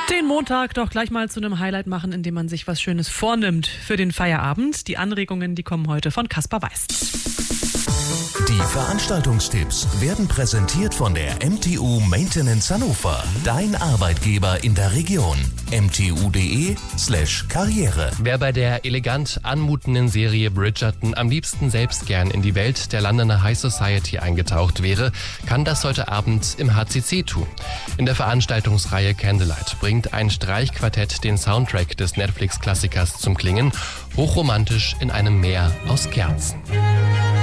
Den Montag doch gleich mal zu einem Highlight machen, indem man sich was Schönes vornimmt für den Feierabend. Die Anregungen, die kommen heute von Kaspar Weist. Die Veranstaltungstipps werden präsentiert von der MTU Maintenance Hannover. Dein Arbeitgeber in der Region. mtu.de/Karriere. Wer bei der elegant anmutenden Serie Bridgerton am liebsten selbst gern in die Welt der Londoner High Society eingetaucht wäre, kann das heute Abend im HCC tun. In der Veranstaltungsreihe Candlelight bringt ein Streichquartett den Soundtrack des Netflix-Klassikers zum Klingen, hochromantisch in einem Meer aus Kerzen.